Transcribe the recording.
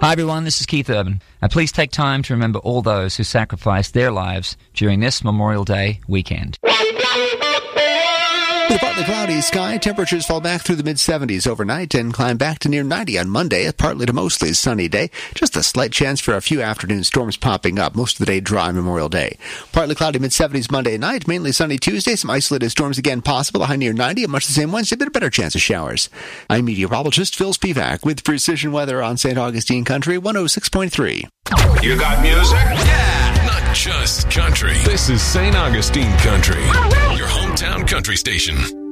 Hi everyone, this is Keith Urban. Please take time to remember all those who sacrificed their lives during this Memorial Day weekend. With a partly cloudy sky, temperatures fall back through the mid-70s overnight and climb back to near 90 on Monday, a partly to mostly sunny day. Just a slight chance for a few afternoon storms popping up, most of the day dry Memorial Day. Partly cloudy mid-70s Monday night, mainly sunny Tuesday, some isolated storms again possible, a high near 90, and much the same Wednesday, but a better chance of showers. I'm meteorologist Phil Spivak with Precision Weather on St. Augustine Country 106.3. You got music? Yeah! Not just country. This is St. Augustine Country, your hometown country station.